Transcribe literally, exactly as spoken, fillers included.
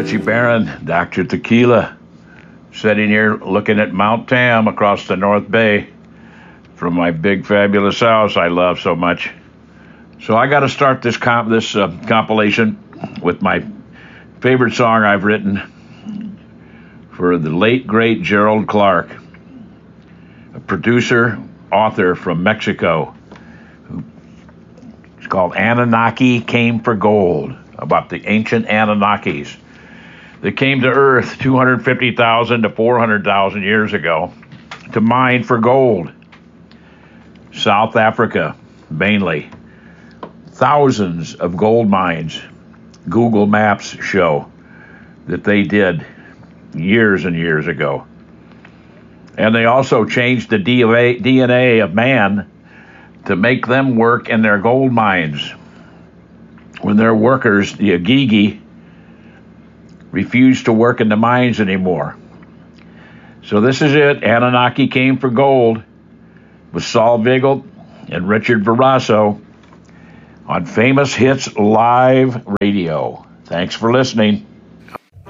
Richie Barron, Doctor Tequila, sitting here looking at Mount Tam across the North Bay from my big fabulous house I love so much. So I got to start this comp this uh, compilation with my favorite song I've written for the late great Gerald Clark, a producer, author from Mexico. It's called Anunnaki Came for Gold, about the ancient Anunnakis that came to Earth two hundred fifty thousand to four hundred thousand years ago to mine for gold. South Africa, mainly. Thousands of gold mines, Google Maps show, that they did years and years ago. And they also changed the D N A of man to make them work in their gold mines. When their workers, the Agigi, refused to work in the mines anymore. So this is it. Anunnaki Came for Gold with Saul Vigil and Richard Verasso on Famous Hits Live Radio. Thanks for listening.